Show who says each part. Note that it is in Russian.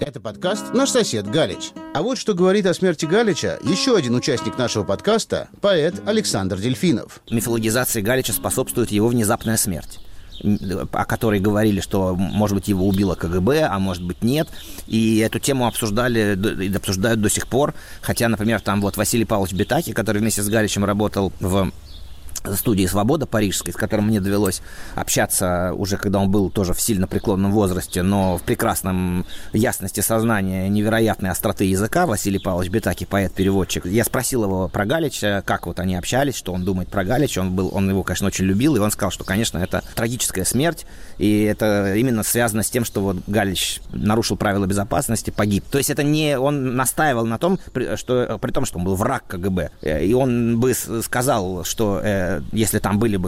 Speaker 1: Это подкаст «Наш сосед Галич». А вот что говорит о смерти Галича еще один участник нашего подкаста, поэт Александр Дельфинов.
Speaker 2: Мифологизации Галича способствует его внезапная смерть, о которой говорили, что, может быть, его убило КГБ, а может быть, нет. И эту тему обсуждали и обсуждают до сих пор. Хотя, например, там вот Василий Павлович Бетаки, который вместе с Галичем работал в студии «Свобода» парижской, с которым мне довелось общаться уже, когда он был тоже в сильно преклонном возрасте, но в прекрасном ясности сознания, невероятной остроты языка. Василий Павлович Бетаки, поэт-переводчик. Я спросил его про Галича, как вот они общались, что он думает про Галича. Он его, конечно, очень любил, и он сказал, что, конечно, это трагическая смерть, и это именно связано с тем, что вот Галич нарушил правила безопасности, погиб. То есть это не... Он настаивал на том, что при том, что он был враг КГБ, и он бы сказал, что если там были бы